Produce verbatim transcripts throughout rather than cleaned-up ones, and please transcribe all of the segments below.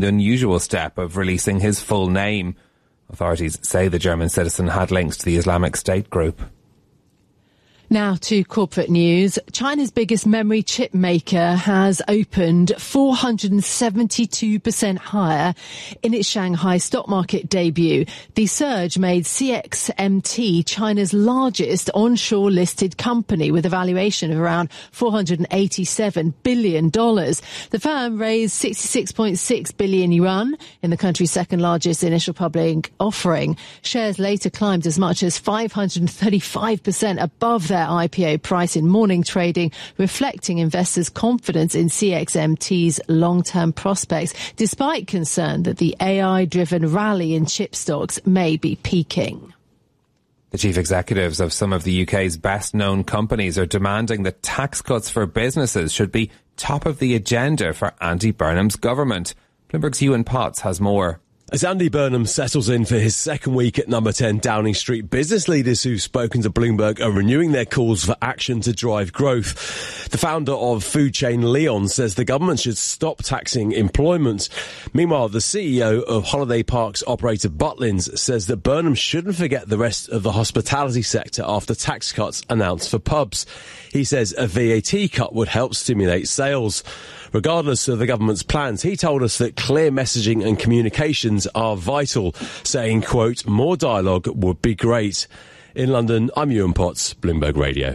the unusual step of releasing his full name. Authorities say the German citizen had links to the Islamic State group. Now to corporate news. China's biggest memory chip maker has opened four hundred seventy-two percent higher in its Shanghai stock market debut. The surge made C X M T China's largest onshore listed company with a valuation of around four hundred eighty-seven billion dollars. The firm raised sixty-six point six billion yuan in the country's second largest initial public offering. Shares later climbed as much as five hundred thirty-five percent above their I P O price in morning trading, reflecting investors' confidence in C X M T's long-term prospects, despite concern that the A I-driven rally in chip stocks may be peaking. The chief executives of some of the U K's best-known companies are demanding that tax cuts for businesses should be top of the agenda for Andy Burnham's government. Bloomberg's Ewan Potts has more. As Andy Burnham settles in for his second week at number ten Downing Street, business leaders who've spoken to Bloomberg are renewing their calls for action to drive growth. The founder of food chain Leon says the government should stop taxing employment. Meanwhile, the C E O of holiday parks operator Butlins says that Burnham shouldn't forget the rest of the hospitality sector after tax cuts announced for pubs. He says a V A T cut would help stimulate sales. Regardless of the government's plans, he told us that clear messaging and communications are vital, saying, quote, more dialogue would be great. In London, I'm Ewan Potts, Bloomberg Radio.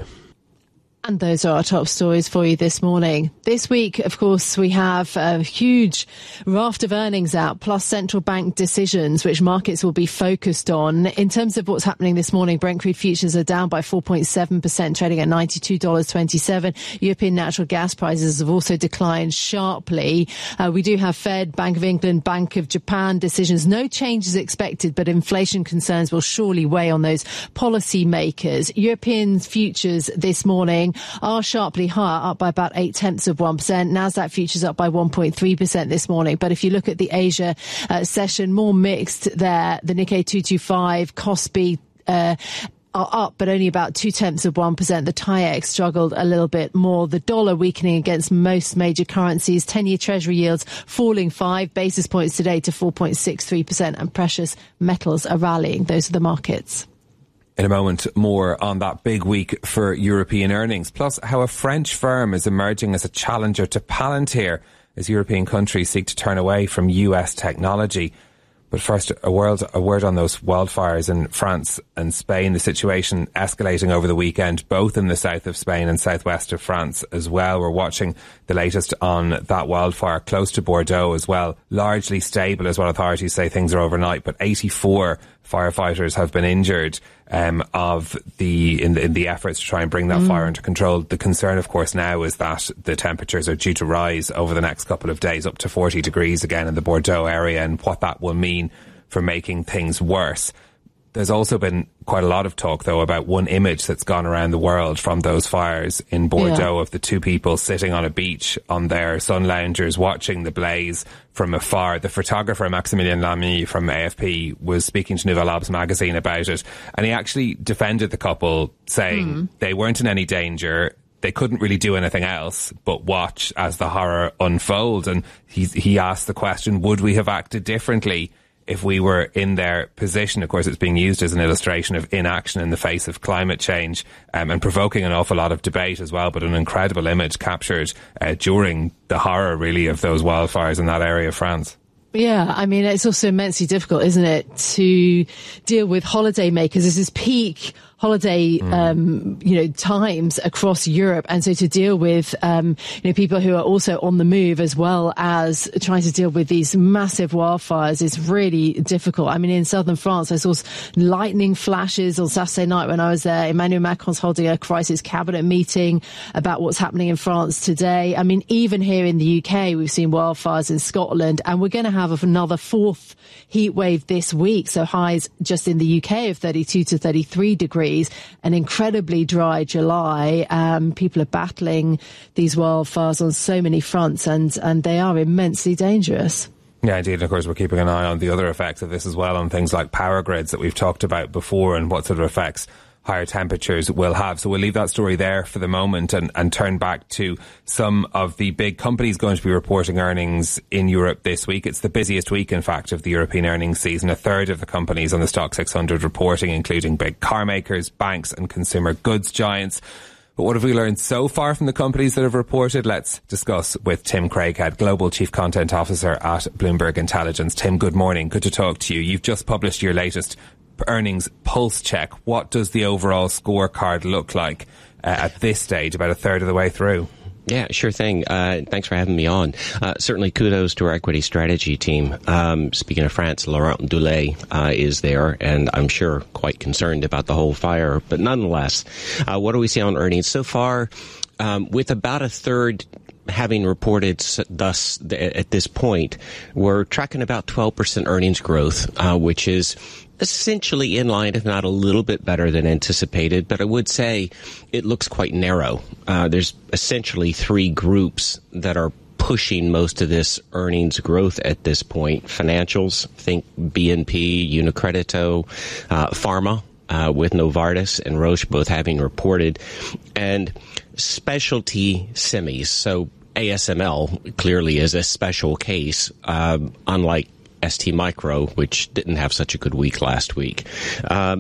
And those are our top stories for you this morning. This week, of course, we have a huge raft of earnings out, plus central bank decisions, which markets will be focused on. In terms of what's happening this morning, Brent crude futures are down by four point seven percent, trading at ninety-two dollars twenty-seven. European natural gas prices have also declined sharply. Uh, we do have Fed, Bank of England, Bank of Japan decisions. No changes expected, but inflation concerns will surely weigh on those policy makers. European futures this morning are sharply higher, up by about eight tenths of one percent. Nasdaq futures up by one point three percent this morning. But if you look at the Asia uh, session, more mixed there. The Nikkei two twenty-five, Kospi, uh, are up, but only about two tenths of one percent. The TAIEX struggled a little bit more. The dollar weakening against most major currencies. ten-year Treasury yields falling five basis points today to four point six three percent, and precious metals are rallying. Those are the markets. In a moment, more on that big week for European earnings, plus how a French firm is emerging as a challenger to Palantir as European countries seek to turn away from U S technology. But first, a word, a word on those wildfires in France and Spain. The situation escalating over the weekend, both in the south of Spain and southwest of France as well. We're watching the latest on that wildfire close to Bordeaux as well. Largely stable is what authorities say. Things are overnight, but eighty-four firefighters have been injured um, of the in, the in the efforts to try and bring that mm. fire under control. The concern, of course, now is that the temperatures are due to rise over the next couple of days up to forty degrees again in the Bordeaux area, and what that will mean for making things worse. There's also been quite a lot of talk, though, about one image that's gone around the world from those fires in Bordeaux yeah. of the two people sitting on a beach on their sun loungers watching the blaze from afar. The photographer Maximilien Lamy from A F P was speaking to Nouvelle Obs magazine about it, and he actually defended the couple, saying mm. they weren't in any danger. They couldn't really do anything else but watch as the horror unfold. And he, he asked the question, would we have acted differently if we were in their position? Of course, it's being used as an illustration of inaction in the face of climate change, um, and provoking an awful lot of debate as well, but an incredible image captured uh, during the horror, really, of those wildfires in that area of France. Yeah, I mean, it's also immensely difficult, isn't it, to deal with holiday makers. This is peak holiday, mm. um, you know, times across Europe. And so to deal with, um, you know, people who are also on the move as well as trying to deal with these massive wildfires is really difficult. I mean, in southern France, I saw lightning flashes on Saturday night when I was there. Emmanuel Macron's holding a crisis cabinet meeting about what's happening in France today. I mean, even here in the U K, we've seen wildfires in Scotland, and we're going to have another fourth heat wave this week. So highs just in the U K of thirty-two to thirty-three degrees. An incredibly dry July. Um, people are battling these wildfires on so many fronts, and, and they are immensely dangerous. Yeah, indeed. And of course, we're keeping an eye on the other effects of this as well, on things like power grids that we've talked about before, and what sort of effects higher temperatures will have. So we'll leave that story there for the moment and, and turn back to some of the big companies going to be reporting earnings in Europe this week. It's the busiest week, in fact, of the European earnings season. A third of the companies on the Stock six hundred reporting, including big car makers, banks and consumer goods giants. But what have we learned so far from the companies that have reported? Let's discuss with Tim Craighead, Global Chief Content Officer at Bloomberg Intelligence. Tim, good morning. Good to talk to you. You've just published your latest earnings pulse check. What does the overall scorecard look like uh, at this stage, about a third of the way through? Yeah, sure thing. Uh, thanks for having me on. Uh, certainly kudos to our equity strategy team. Um, speaking of France, Laurent Dulay uh, is there, and I'm sure quite concerned about the whole fire. But nonetheless, uh, what do we see on earnings so far? Um, with about a third having reported thus at this point, we're tracking about twelve percent earnings growth, uh, which is essentially in line, if not a little bit better than anticipated. But I would say it looks quite narrow. Uh, there's essentially three groups that are pushing most of this earnings growth at this point. Financials, think B N P, Unicredito, uh, Pharma, uh, with Novartis and Roche both having reported, and specialty semis. So A S M L clearly is a special case, um, unlike S T Micro, which didn't have such a good week last week. Um,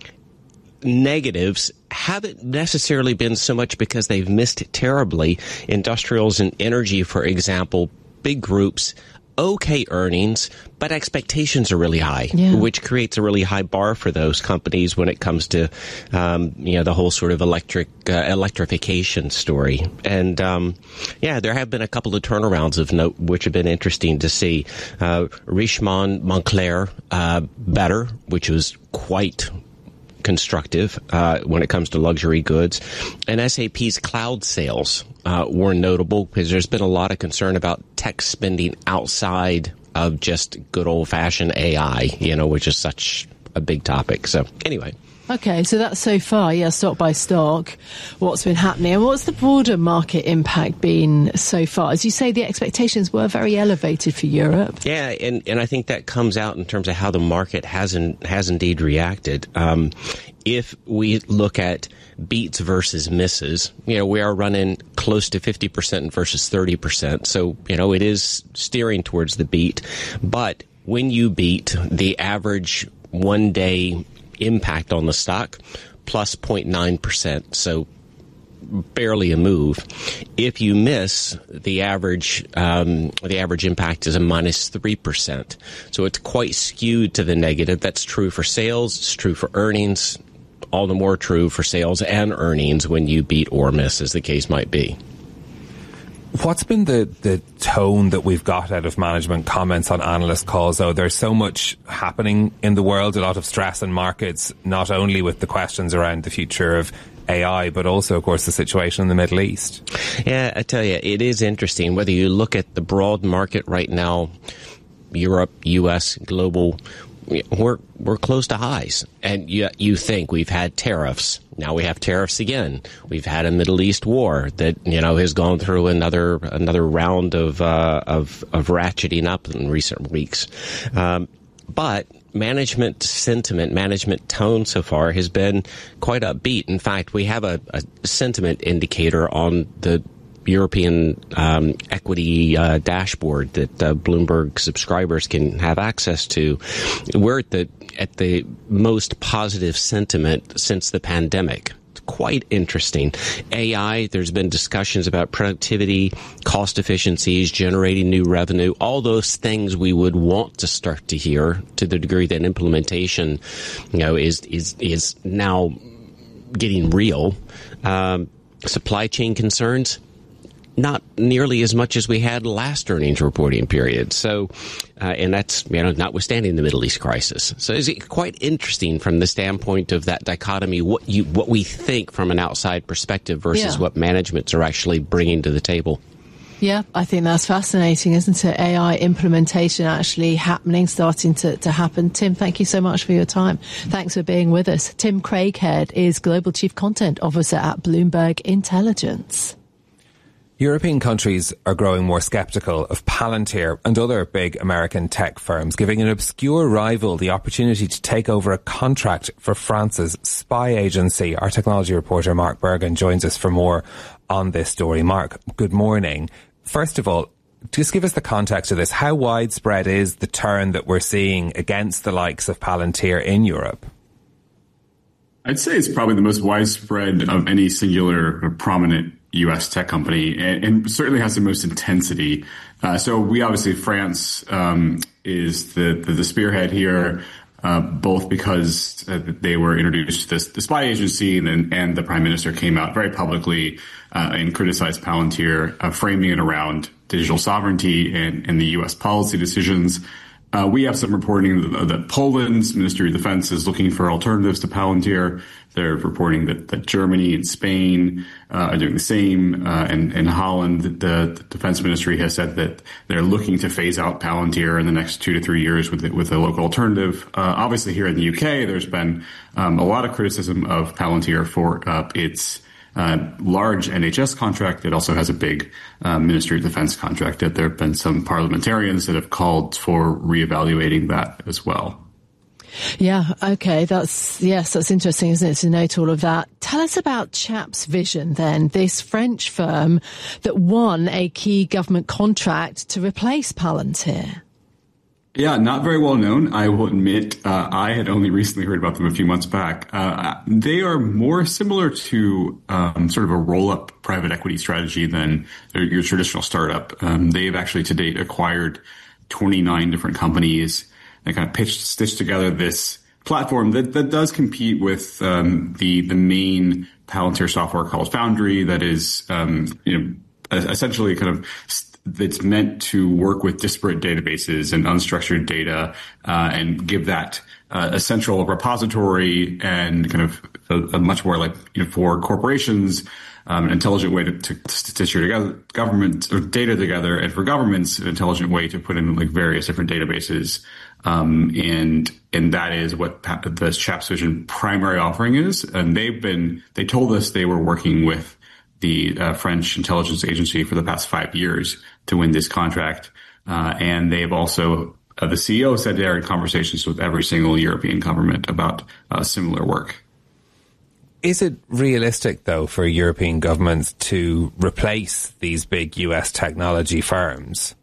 negatives haven't necessarily been so much because they've missed terribly. Industrials and energy, for example, big groups, okay earnings, but expectations are really high, yeah. which creates a really high bar for those companies when it comes to, um, you know, the whole sort of electric uh, electrification story. And um, yeah, there have been a couple of turnarounds of note, which have been interesting to see. Uh, Richemont, Moncler, uh, better, which was quite constructive uh, when it comes to luxury goods. And S A P's cloud sales uh, were notable because there's been a lot of concern about tech spending outside of just good old-fashioned A I, you know, which is such a big topic. So anyway. Okay, so that's so far, yeah, stock by stock, what's been happening. And what's the broader market impact been so far? As you say, the expectations were very elevated for Europe. Yeah, and, and I think that comes out in terms of how the market has, in, has indeed reacted. Um, if we look at beats versus misses, you know, we are running close to fifty percent versus thirty percent. So, you know, it is steering towards the beat. But when you beat, the average one-day impact on the stock plus zero point nine percent, so barely a move. If you miss, the average um, the average impact is a minus three percent, so it's quite skewed to the negative. That's true for sales, it's true for earnings, all the more true for sales and earnings when you beat or miss, as the case might be. What's been the, the tone that we've got out of management comments on analyst calls, though? There's so much happening in the world, a lot of stress in markets, not only with the questions around the future of A I, but also, of course, the situation in the Middle East. Yeah, I tell you, it is interesting. Whether you look at the broad market right now, Europe, U S, global, we're we're close to highs. And you, you think we've had tariffs. Now we have tariffs again. We've had a Middle East war that, you know, has gone through another another round of uh, of, of ratcheting up in recent weeks. Um, but management sentiment, management tone so far has been quite upbeat. In fact, we have a, a sentiment indicator on the European um, equity uh, dashboard that uh, Bloomberg subscribers can have access to. We're at the at the most positive sentiment since the pandemic. It's quite interesting. A I, there's been discussions about productivity, cost efficiencies, generating new revenue, all those things we would want to start to hear, to the degree that implementation, you know, is is is now getting real. Um, supply chain concerns, not nearly as much as we had last earnings reporting period. So, uh, and that's, you know, notwithstanding the Middle East crisis. So it's quite interesting from the standpoint of that dichotomy, what you, what we think from an outside perspective versus yeah. what managements are actually bringing to the table. Yeah, I think that's fascinating, isn't it? A I implementation actually happening, starting to, to happen. Tim, thank you so much for your time. Thanks for being with us. Tim Craighead is Global Chief Content Officer at Bloomberg Intelligence. European countries are growing more sceptical of Palantir and other big American tech firms, giving an obscure rival the opportunity to take over a contract for France's spy agency. Our technology reporter Mark Bergen joins us for more on this story. Mark, good morning. First of all, just give us the context of this. How widespread is the turn that we're seeing against the likes of Palantir in Europe? I'd say it's probably the most widespread of any singular or prominent U S tech company, and, and certainly has the most intensity. Uh, so we obviously, France um, is the, the, the spearhead here, uh, both because uh, they were introduced to this the spy agency, and, and the prime minister came out very publicly uh, and criticized Palantir, uh, framing it around digital sovereignty and, and the U S policy decisions. Uh, we have some reporting that, that Poland's Ministry of Defense is looking for alternatives to Palantir. They're reporting that, that Germany and Spain uh, are doing the same. Uh, and, and Holland, the, the Defense Ministry has said that they're looking to phase out Palantir in the next two to three years with with a local alternative. Uh, obviously, here in the U K, there's been um, a lot of criticism of Palantir for uh, its Uh, large N H S contract. It also has a big uh, Ministry of Defense contract. That there have been some parliamentarians that have called for reevaluating that as well. Yeah, okay, that's, yes, that's interesting, isn't it, to note all of that. Tell us about Chaps Vision then, this French firm that won a key government contract to replace Palantir. Yeah, not very well known. I will admit, uh, I had only recently heard about them a few months back. Uh, they are more similar to um, sort of a roll-up private equity strategy than your traditional startup. Um, they have actually to date acquired twenty-nine different companies that kind of pitched, stitched together this platform that, that does compete with um, the the main Palantir software called Foundry. That is, um, you know, essentially kind of that's meant to work with disparate databases and unstructured data, uh, and give that uh, a central repository and kind of a, a much more like, you know, for corporations, um, an intelligent way to, to, to stitch your together, government or data together, and for governments, an intelligent way to put in like various different databases. Um, and, and that is what the Chaps Vision primary offering is. And they've been, they told us they were working with the uh, French intelligence agency for the past five years to win this contract. Uh, and they've also, uh, the C E O said they're in conversations with every single European government about uh, similar work. Is it realistic, though, for European governments to replace these big U S technology firms?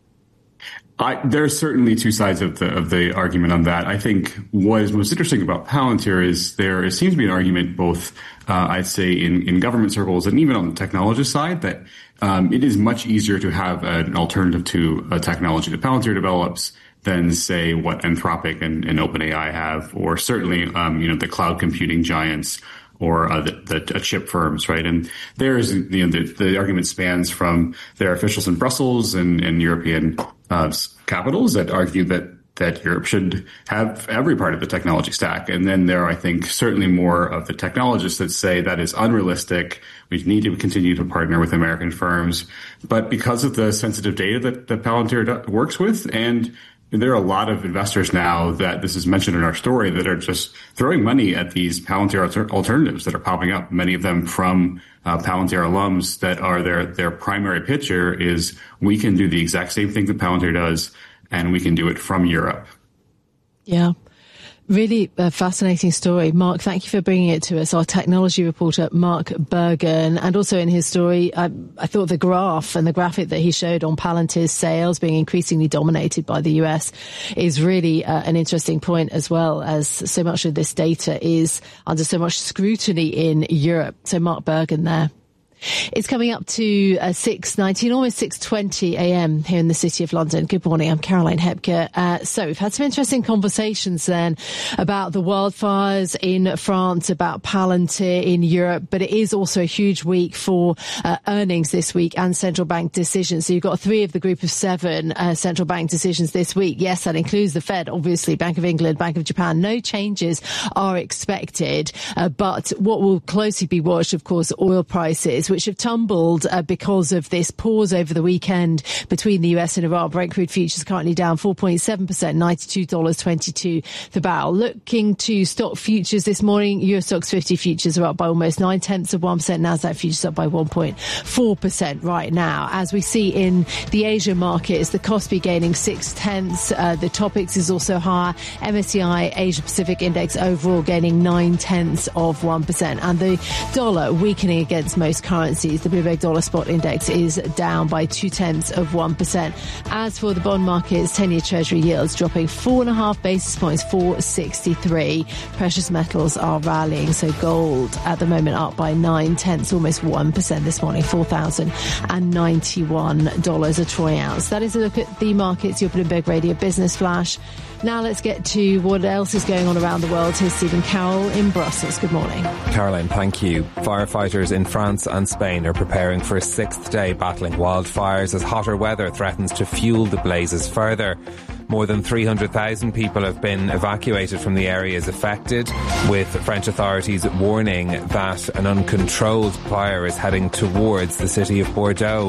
I, there are certainly two sides of the of the argument on that. I think what is most interesting about Palantir is there seems to be an argument both, uh, I'd say, in, in government circles and even on the technologist side, that um, it is much easier to have an alternative to a technology that Palantir develops than, say, what Anthropic and, and OpenAI have, or certainly, um, you know, the cloud computing giants or uh, the, the uh, chip firms, right? And there's, you know, the, the argument spans from their officials in Brussels and, and European uh, capitals that argue that that Europe should have every part of the technology stack. And then there are, I think, certainly more of the technologists that say that is unrealistic. We need to continue to partner with American firms. But because of the sensitive data that, that Palantir works with, and there are a lot of investors now that this is mentioned in our story that are just throwing money at these Palantir alter- alternatives that are popping up. Many of them from uh, Palantir alums that are their, their primary picture is we can do the exact same thing that Palantir does, and we can do it from Europe. Yeah. Really a fascinating story. Mark, thank you for bringing it to us. Our technology reporter, Mark Bergen. And also in his story, I, I thought the graph and the graphic that he showed on Palantir's sales being increasingly dominated by the U S is really uh, an interesting point, as well, as so much of this data is under so much scrutiny in Europe. So Mark Bergen there. It's coming up to uh, six nineteen, almost six twenty a.m. here in the City of London. Good morning, I'm Caroline Hepker. Uh, so we've had some interesting conversations then about the wildfires in France, about Palantir in Europe, but it is also a huge week for uh, earnings this week and central bank decisions. So you've got three of the group of seven uh, central bank decisions this week. Yes, that includes the Fed, obviously, Bank of England, Bank of Japan. No changes are expected, uh, but what will closely be watched, of course, oil prices. currencies, which have tumbled uh, because of this pause over the weekend between the U S and Iran. Brent crude futures currently down four point seven percent, ninety-two dollars twenty-two the barrel. Looking to stock futures this morning, U S Stocks fifty futures are up by almost nine tenths of one percent. NASDAQ futures up by one point four percent right now. As we see in the Asian markets, the Kospi gaining six tenths. Uh, the Topix is also higher. M S C I Asia Pacific Index overall gaining nine tenths of one percent. And the dollar weakening against most currencies. The Bloomberg Dollar Spot Index is down by two tenths of one percent. As for the bond markets, ten-year Treasury yields dropping four and a half basis points, four sixty-three. Precious metals are rallying, so gold at the moment up by nine tenths, almost one percent this morning, four thousand ninety-one dollars a troy ounce. That is a look at the markets, your Bloomberg Radio Business Flash. Now let's get to what else is going on around the world. Here's Stephen Carroll in Brussels. Good morning. Caroline, thank you. Firefighters in France and Spain are preparing for a sixth day battling wildfires as hotter weather threatens to fuel the blazes further. More than three hundred thousand people have been evacuated from the areas affected, with French authorities warning that an uncontrolled fire is heading towards the city of Bordeaux.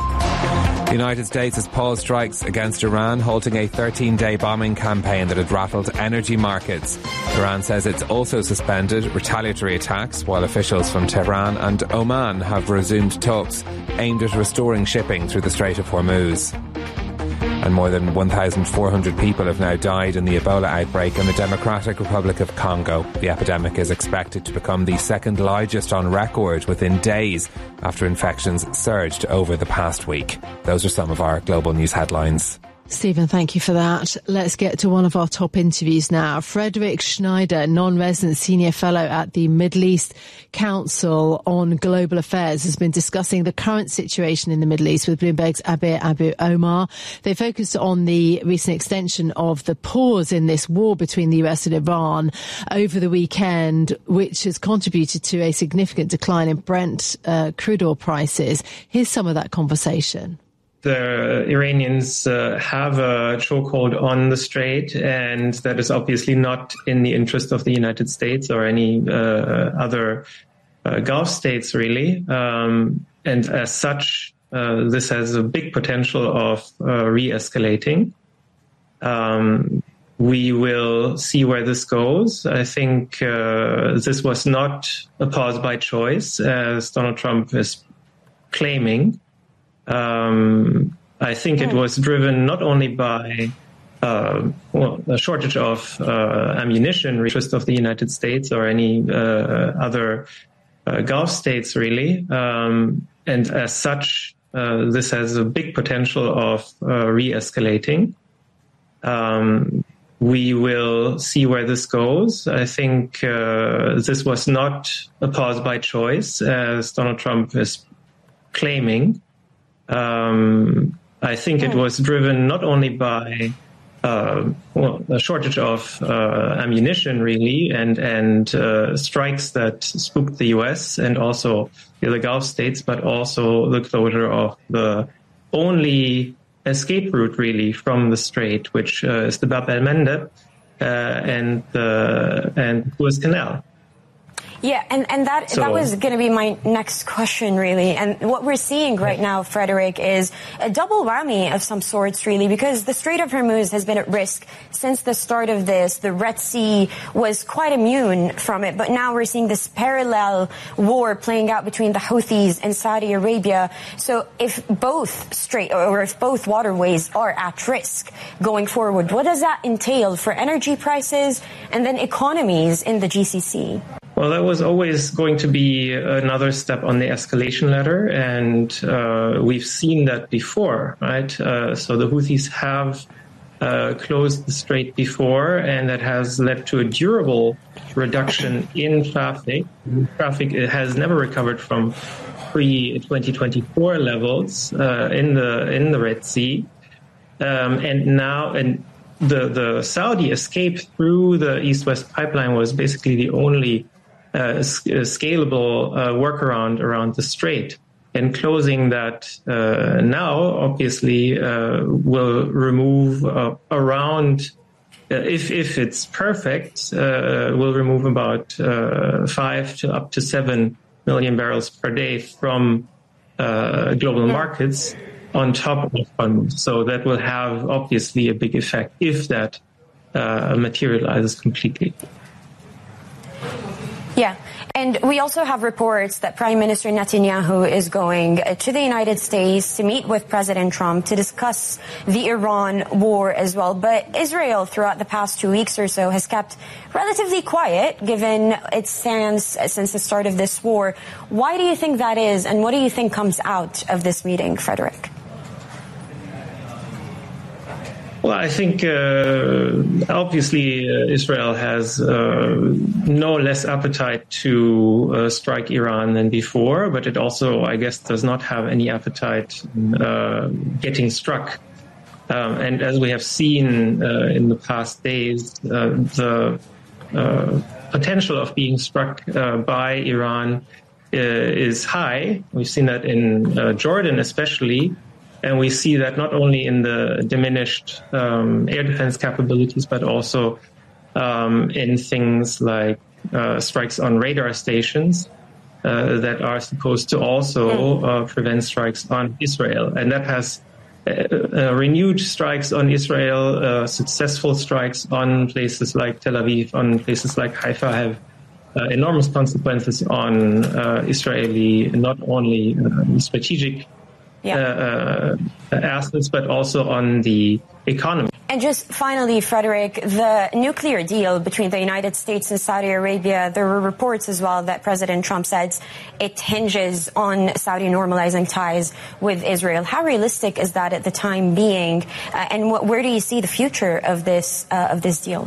The United States has paused strikes against Iran, halting a thirteen-day bombing campaign that had rattled energy markets. Iran says it's also suspended retaliatory attacks, while officials from Tehran and Oman have resumed talks aimed at restoring shipping through the Strait of Hormuz. And more than one thousand four hundred people have now died in the Ebola outbreak in the Democratic Republic of Congo. The epidemic is expected to become the second largest on record within days after infections surged over the past week. Those are some of our global news headlines. Stephen, thank you for that. Let's get to one of our top interviews now. Frederick Schneider, non-resident senior fellow at the Middle East Council on Global Affairs, has been discussing the current situation in the Middle East with Bloomberg's Abir Abu Omar. They focused on the recent extension of the pause in this war between the U S and Iran over the weekend, which has contributed to a significant decline in Brent uh, crude oil prices. Here's some of that conversation. The Iranians uh, have a chokehold on the strait, and that is obviously not in the interest of the United States or any uh, other uh, Gulf states, really. Um, and as such, uh, this has a big potential of uh, re-escalating. Um, we will see where this goes. I think uh, this was not a pause by choice, as Donald Trump is claiming. Um, I think it was driven not only by uh, well, a shortage of uh, ammunition, interest of the United States or any uh, other uh, Gulf states, really. Um, and as such, uh, this has a big potential of uh, re-escalating. Um, we will see where this goes. I think uh, this was not a pause by choice, as Donald Trump is claiming. Um, I think it was driven not only by uh, well, a shortage of uh, ammunition, really, and and uh, strikes that spooked the U S and also the other Gulf states, but also the closure of the only escape route, really, from the strait, which uh, is the Bab el-Mandeb uh, and the and Suez Canal. Yeah, and, and that so, that was going to be my next question, really. And what we're seeing right now, Frederick, is a double whammy of some sorts, really, because the Strait of Hormuz has been at risk since the start of this. The Red Sea was quite immune from it, but now we're seeing this parallel war playing out between the Houthis and Saudi Arabia. So if both strait or if both waterways are at risk going forward, what does that entail for energy prices and then economies in the G C C? Well, that was always going to be another step on the escalation ladder, and uh, we've seen that before, right? Uh, so the Houthis have uh, closed the strait before, and that has led to a durable reduction in traffic. Traffic has never recovered from pre twenty twenty-four levels uh, in the in the Red Sea, um, and now and the the Saudi escape through the East-West pipeline was basically the only Uh, scalable uh, workaround around the strait, and closing that uh, now obviously uh, will remove uh, around, uh, if if it's perfect, uh, will remove about uh, five to up to seven million barrels per day from uh, global markets on top of Hormuz. So that will have obviously a big effect if that uh, materializes completely. Yeah. And we also have reports that Prime Minister Netanyahu is going to the United States to meet with President Trump to discuss the Iran war as well. But Israel, throughout the past two weeks or so, has kept relatively quiet, given its stance since the start of this war. Why do you think that is, and what do you think comes out of this meeting, Frederick? Well, I think uh, obviously uh, Israel has uh, no less appetite to uh, strike Iran than before, but it also, I guess, does not have any appetite in uh, getting struck. Um, and as we have seen uh, in the past days, uh, the uh, potential of being struck uh, by Iran uh, is high. We've seen that in uh, Jordan especially. And we see that not only in the diminished um, air defense capabilities, but also um, in things like uh, strikes on radar stations uh, that are supposed to also uh, prevent strikes on Israel. And that has uh, uh, renewed strikes on Israel, uh, successful strikes on places like Tel Aviv, on places like Haifa have uh, enormous consequences on uh, Israeli, not only uh, strategic Yeah. Uh, uh, assets, but also on the economy. And just finally, Frederick, the nuclear deal between the United States and Saudi Arabia, there were reports as well that President Trump said it hinges on Saudi normalizing ties with Israel. How realistic is that at the time being? Uh, and what, where do you see the future of this uh, of this deal?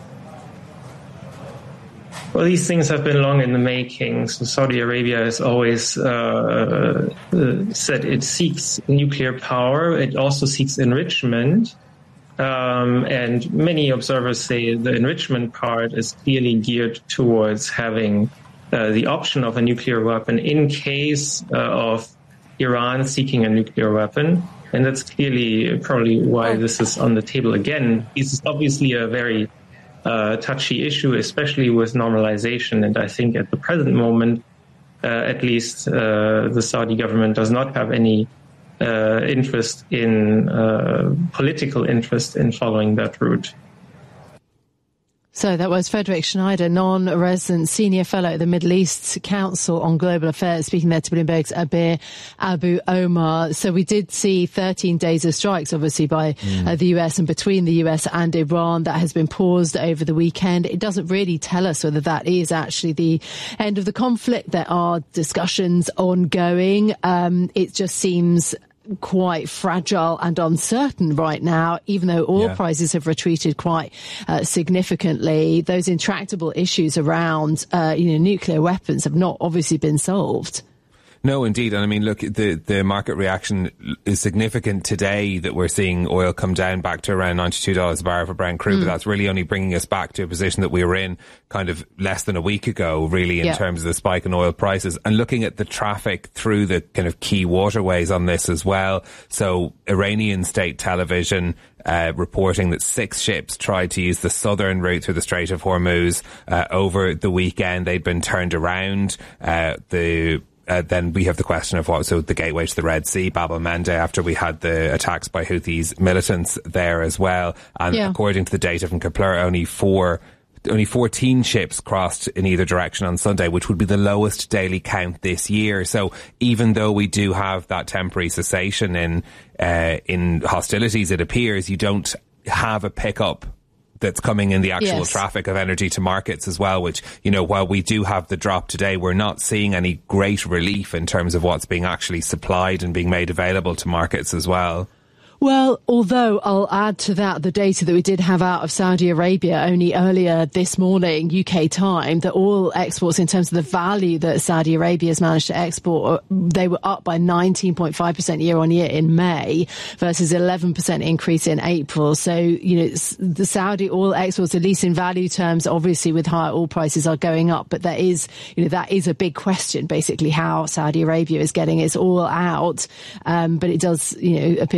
Well, these things have been long in the making. So Saudi Arabia has always uh, uh, said it seeks nuclear power. It also seeks enrichment. Um, and many observers say the enrichment part is clearly geared towards having uh, the option of a nuclear weapon in case uh, of Iran seeking a nuclear weapon. And that's clearly probably why this is on the table again. This is obviously a very Uh, touchy issue, especially with normalization. And I think at the present moment, uh, at least uh, the Saudi government does not have any uh, interest in, uh, political interest in following that route. So that was Frederick Schneider, non-resident senior fellow at the Middle East Council on Global Affairs, speaking there to Bloomberg's Abir Abu Omar. So we did see thirteen days of strikes, obviously, by mm. uh, the U S and between the U S and Iran. That has been paused over the weekend. It doesn't really tell us whether that is actually the end of the conflict. There are discussions ongoing. Um, it just seems quite fragile and uncertain right now, even though oil yeah. prices have retreated quite uh, significantly. Those intractable issues around, uh, you know, nuclear weapons have not obviously been solved. No, indeed. And I mean, look, the, the market reaction is significant today that we're seeing oil come down back to around ninety-two dollars a barrel for Brent crude, mm. but that's really only bringing us back to a position that we were in kind of less than a week ago, really, in yep. terms of the spike in oil prices. And looking at the traffic through the kind of key waterways on this as well. So Iranian state television Uh, reporting that six ships tried to use the southern route through the Strait of Hormuz uh, over the weekend. They'd been turned around. Uh, the Uh, then we have the question of what, so the gateway to the Red Sea, Bab el-Mandeb, after we had the attacks by Houthis militants there as well. And yeah. according to the data from Kepler, only four, only fourteen ships crossed in either direction on Sunday, which would be the lowest daily count this year. So even though we do have that temporary cessation in, uh, in hostilities, it appears you don't have a pickup that's coming in the actual yes. traffic of energy to markets as well, which, you know, while we do have the drop today, we're not seeing any great relief in terms of what's being actually supplied and being made available to markets as well. Well, although I'll add to that the data that we did have out of Saudi Arabia only earlier this morning, U K time, that oil exports in terms of the value that Saudi Arabia has managed to export, they were up by nineteen point five percent year on year in May versus eleven percent increase in April. So, you know, the Saudi oil exports, at least in value terms, obviously with higher oil prices are going up. But there is, you know, that is a big question, basically, how Saudi Arabia is getting its oil out. Um, but it does, you know, appear to continue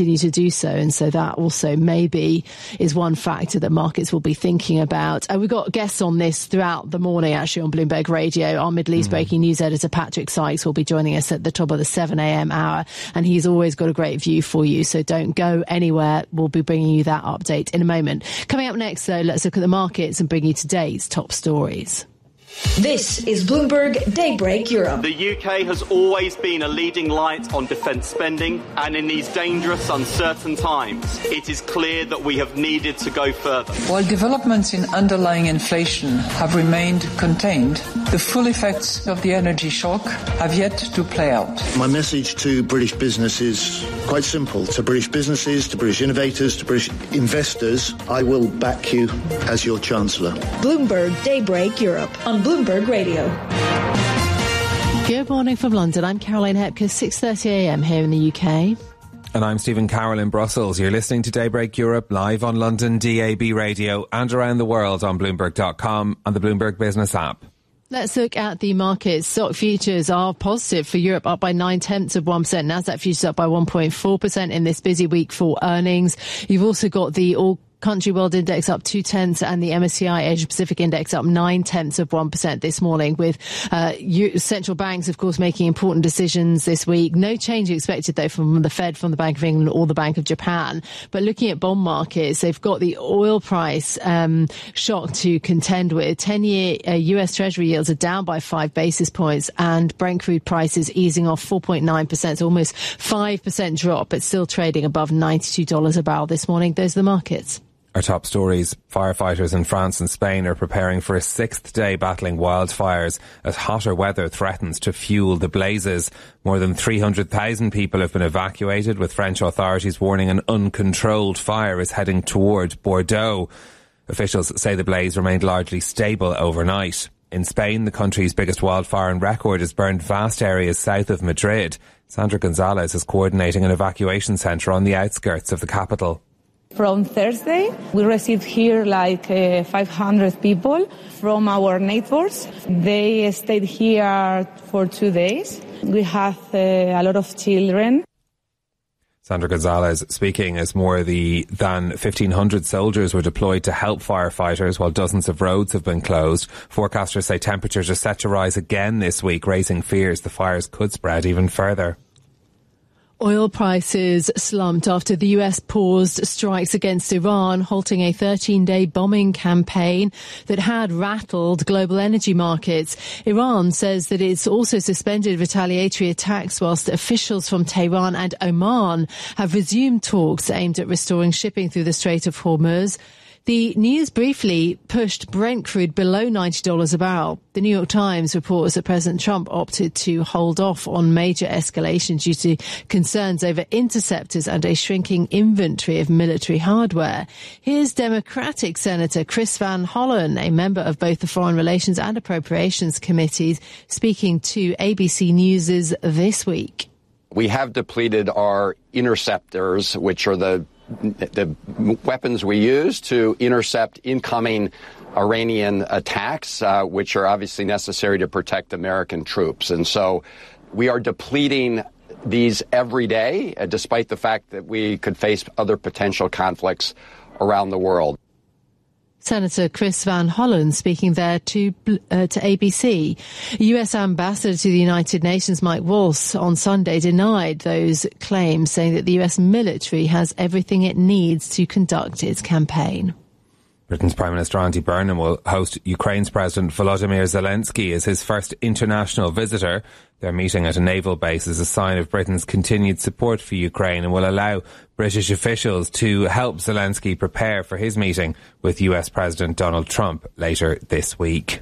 continue to do so. And so that also maybe is one factor that markets will be thinking about. Uh, we've got guests on this throughout the morning, actually, on Bloomberg Radio. Our Middle East mm. breaking news editor, Patrick Sykes, will be joining us at the top of the seven a.m. hour. And he's always got a great view for you. So don't go anywhere. We'll be bringing you that update in a moment. Coming up next, though, let's look at the markets and bring you today's top stories. This is Bloomberg Daybreak Europe. The U K has always been a leading light on defence spending, and in these dangerous, uncertain times, it is clear that we have needed to go further. While developments in underlying inflation have remained contained, the full effects of the energy shock have yet to play out. My message to British business is quite simple. To British businesses, to British innovators, to British investors, I will back you as your Chancellor. Bloomberg Daybreak Europe on Bloomberg Radio. Good morning from London. I'm Caroline Hepker, six thirty a.m. here in the U K. And I'm Stephen Carroll in Brussels. You're listening to Daybreak Europe live on London D A B radio and around the world on Bloomberg dot com and the Bloomberg Business app. Let's look at the markets. Stock futures are positive for Europe, up by nine tenths of one percent. Nasdaq futures up by one point four percent in this busy week for earnings. You've also got the all Country World Index up two tenths and the M S C I Asia Pacific Index up nine tenths of one percent this morning, with uh, central banks, of course, making important decisions this week. No change expected, though, from the Fed, from the Bank of England or the Bank of Japan. But looking at bond markets, they've got the oil price um, shock to contend with. ten-year uh, U S Treasury yields are down by five basis points, and Brent crude prices easing off four point nine percent, so almost five percent drop, but still trading above ninety-two dollars a barrel this morning. Those are the markets. Our top stories. Firefighters in France and Spain are preparing for a sixth day battling wildfires as hotter weather threatens to fuel the blazes. More than three hundred thousand people have been evacuated, with French authorities warning an uncontrolled fire is heading toward Bordeaux. Officials say the blaze remained largely stable overnight. In Spain, the country's biggest wildfire on record has burned vast areas south of Madrid. Sandra Gonzalez is coordinating an evacuation centre on the outskirts of the capital. From Thursday, we received here like uh, five hundred people from our neighbors. They stayed here for two days. We have uh, a lot of children. Sandra Gonzalez speaking as more the, than fifteen hundred soldiers were deployed to help firefighters, while dozens of roads have been closed. Forecasters say temperatures are set to rise again this week, raising fears the fires could spread even further. Oil prices slumped after the U S paused strikes against Iran, halting a thirteen-day bombing campaign that had rattled global energy markets. Iran says that it's also suspended retaliatory attacks, whilst officials from Tehran and Oman have resumed talks aimed at restoring shipping through the Strait of Hormuz. The news briefly pushed Brent crude below ninety dollars a barrel. The New York Times reports that President Trump opted to hold off on major escalation due to concerns over interceptors and a shrinking inventory of military hardware. Here's Democratic Senator Chris Van Hollen, a member of both the Foreign Relations and Appropriations Committees, speaking to A B C News' This Week. We have depleted our interceptors, which are the the weapons we use to intercept incoming Iranian attacks, uh, which are obviously necessary to protect American troops. And so we are depleting these every day, uh, despite the fact that we could face other potential conflicts around the world. Senator Chris Van Hollen speaking there to uh, to A B C. U S Ambassador to the United Nations Mike Waltz on Sunday denied those claims, saying that the U S military has everything it needs to conduct its campaign. Britain's Prime Minister Andy Burnham will host Ukraine's President Volodymyr Zelensky as his first international visitor. Their meeting at a naval base is a sign of Britain's continued support for Ukraine and will allow British officials to help Zelensky prepare for his meeting with U S President Donald Trump later this week.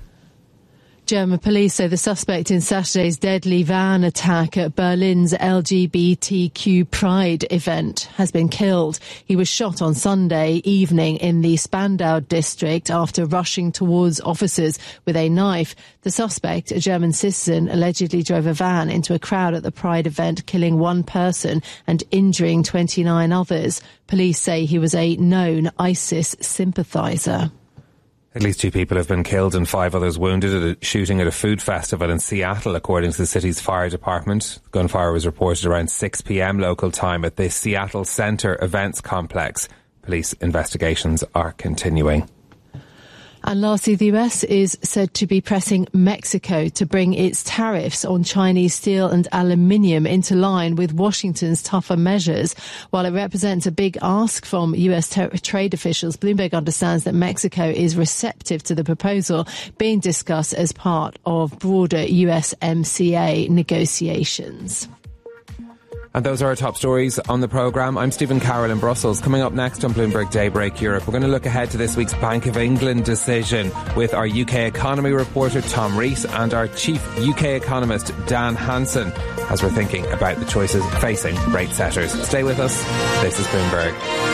German police say the suspect in Saturday's deadly van attack at Berlin's L G B T Q Pride event has been killed. He was shot on Sunday evening in the Spandau district after rushing towards officers with a knife. The suspect, a German citizen, allegedly drove a van into a crowd at the Pride event, killing one person and injuring twenty-nine others. Police say he was a known ISIS sympathiser. At least two people have been killed and five others wounded at a shooting at a food festival in Seattle, according to the city's fire department. Gunfire was reported around six p.m. local time at the Seattle Center Events Complex. Police investigations are continuing. And lastly, the U S is said to be pressing Mexico to bring its tariffs on Chinese steel and aluminium into line with Washington's tougher measures. While it represents a big ask from U S ter- trade officials, Bloomberg understands that Mexico is receptive to the proposal being discussed as part of broader U S M C A negotiations. And those are our top stories on the programme. I'm Stephen Carroll in Brussels. Coming up next on Bloomberg Daybreak Europe, we're going to look ahead to this week's Bank of England decision with our U K economy reporter Tom Rees and our chief U K economist Dan Hansen as we're thinking about the choices facing rate setters. Stay with us. This is Bloomberg.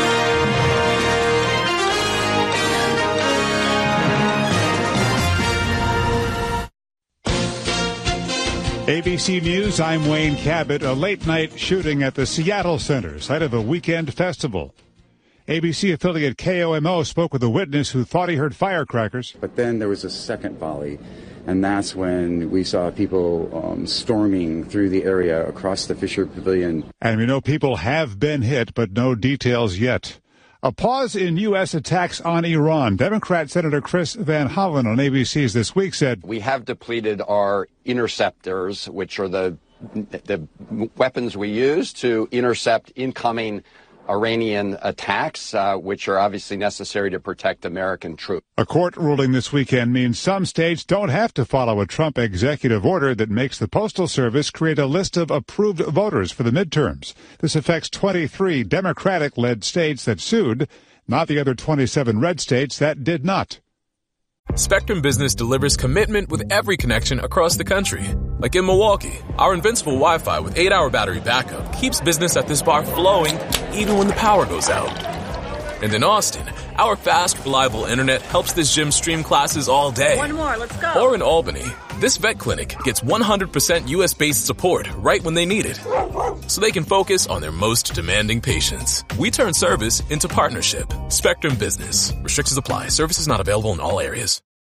A B C News, I'm Wayne Cabot. A late-night shooting at the Seattle Center, site of a weekend festival. A B C affiliate K O M O spoke with a witness who thought he heard firecrackers. But then there was a second volley, and that's when we saw people um, storming through the area across the Fisher Pavilion. And we know people have been hit, but no details yet. A pause in U S attacks on Iran. Democrat Senator Chris Van Hollen on A B C's This Week said, "We have depleted our interceptors, which are the the weapons we use to intercept incoming Iranian attacks, uh, which are obviously necessary to protect American troops." A court ruling this weekend means some states don't have to follow a Trump executive order that makes the Postal Service create a list of approved voters for the midterms. This affects twenty-three Democratic-led states that sued, not the other twenty-seven red states that did not. Spectrum Business delivers commitment with every connection across the country. Like in Milwaukee, our invincible Wi-Fi with eight hour battery backup keeps business at this bar flowing even when the power goes out. And in Austin, our fast, reliable internet helps this gym stream classes all day. One more, let's go. Or in Albany, this vet clinic gets one hundred percent U S-based support right when they need it, so they can focus on their most demanding patients. We turn service into partnership. Spectrum Business. Restrictions apply. Services not available in all areas.